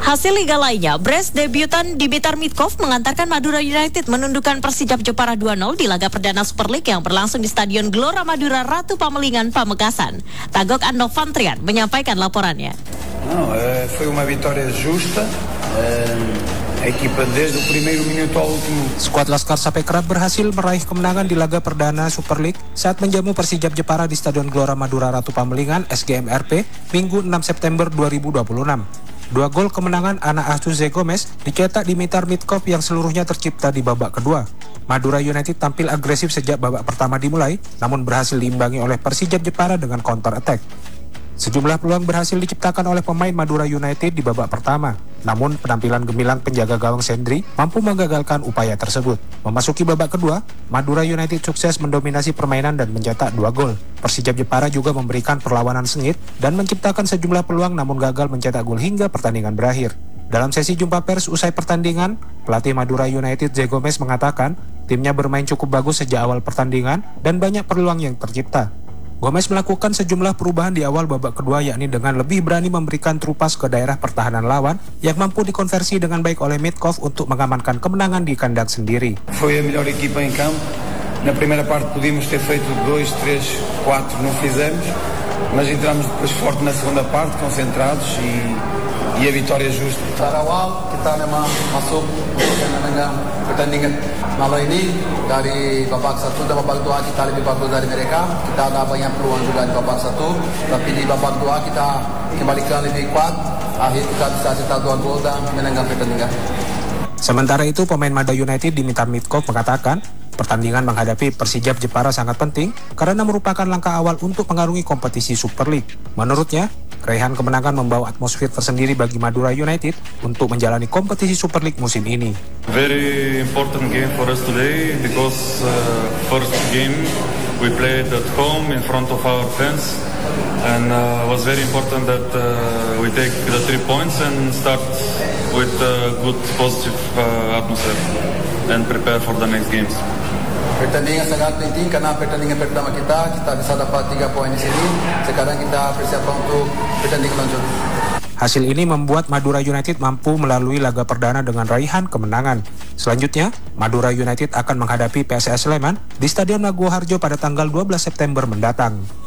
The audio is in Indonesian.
Hasil liga lainnya, Brest debutan Dimitar Mitkov mengantarkan Madura United menundukkan Persijap Jepara 2-0 di laga perdana Super League yang berlangsung di Stadion Gelora Madura Ratu Pamelingan, Pamekasan. Tagok Andofantrian menyampaikan laporannya. Foi uma vitória justa. A equipa desde o primeiro minuto ao último. Skuad Laskar Sapekrat berhasil meraih kemenangan di laga perdana Super League saat menjamu Persijap Jepara di Stadion Gelora Madura Ratu Pamelingan SGMRP Minggu 6 September 2026. 2 gol kemenangan Ana Asuze Gomez dicetak Dimitar Mitkov yang seluruhnya tercipta di babak kedua. Madura United tampil agresif sejak babak pertama dimulai, namun berhasil diimbangi oleh Persijap Jepara dengan counter attack. Sejumlah peluang berhasil diciptakan oleh pemain Madura United di babak pertama. Namun penampilan gemilang penjaga gawang Sendri mampu menggagalkan upaya tersebut. Memasuki babak kedua, Madura United sukses mendominasi permainan dan mencetak 2 gol. Persijap Jepara juga memberikan perlawanan sengit dan menciptakan sejumlah peluang namun gagal mencetak gol hingga pertandingan berakhir. Dalam sesi jumpa pers usai pertandingan, pelatih Madura United Zé Gomes mengatakan timnya bermain cukup bagus sejak awal pertandingan dan banyak peluang yang tercipta. Gomez melakukan sejumlah perubahan di awal babak kedua, yakni dengan lebih berani memberikan trupas ke daerah pertahanan lawan yang mampu dikonversi dengan baik oleh Mitkov untuk mengamankan kemenangan di kandang sendiri. Foi a melhor equipa em campo. Na primeira parte podíamos ter feito 2, 3, 4, não fizemos, mas entramos depois forte na segunda parte, concentrados e a vitória justa. Secara awal kita memang masuk dengan pertandingan malam ini. Dari babak 1 dan babak 2 kita lebih bagus dari mereka. Kita ada banyak peluang juga di babak 1, tapi di babak 2 kita kembalikan lebih kuat. Akhir kita bisa cetak 2 gol dan menangkan pertandingan. Sementara itu, pemain Madura United Dimitar Mitkov mengatakan pertandingan menghadapi Persijap Jepara sangat penting karena merupakan langkah awal untuk mengarungi kompetisi Super League. Menurutnya, raihan kemenangan membawa atmosfer tersendiri bagi Madura United untuk menjalani kompetisi Super League musim ini. Very important game for us today because first game we played at home in front of our fans and was very important that we take the 3 points and start with a good positive atmosphere and prepare for the next games. Pertandingan sangat penting karena pertandingan pertama kita bisa dapat 3 poin di sini. Sekarang kita persiapan untuk pertandingan lanjut. Hasil ini membuat Madura United mampu melalui laga perdana dengan raihan kemenangan. Selanjutnya, Madura United akan menghadapi PSS Sleman di Stadion Maguwo Harjo pada tanggal 12 September mendatang.